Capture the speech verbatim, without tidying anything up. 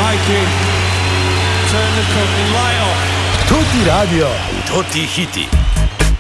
Mikey, turn the cooking light off. Tutti radio, tutti hiti.